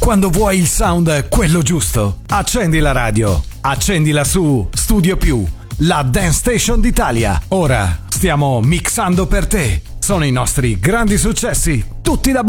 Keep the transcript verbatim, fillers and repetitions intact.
Quando vuoi il sound quello giusto, accendi la radio, accendila su Studio Più, la Dance Station d'Italia. Ora stiamo mixando per te. Sono i nostri grandi successi, tutti da